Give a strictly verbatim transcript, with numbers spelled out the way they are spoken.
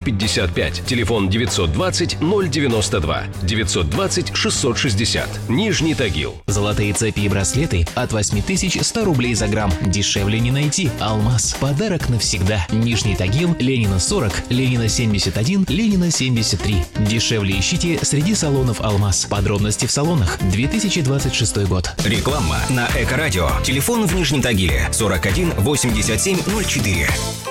пятьдесят пять. Телефон девятьсот двадцать ноль девяносто два. девятьсот двадцать шестьсот шестьдесят. Нижний Тагил. Золотые цепи и браслеты от восемь тысяч сто рублей за грамм. Дешевле не найти. Алмаз. Подарок навсегда. Нижний Тагил, Ленина сорок, Ленина семьдесят один, Ленина семьдесят три. Дешевле ищите среди салонов Алмаз. Подробности в салонах. две тысячи двадцать шестой год. Реклама на Эко-радио. Телефон в Нижнем Тагиле сорок один восемьдесят семь ноль четыре.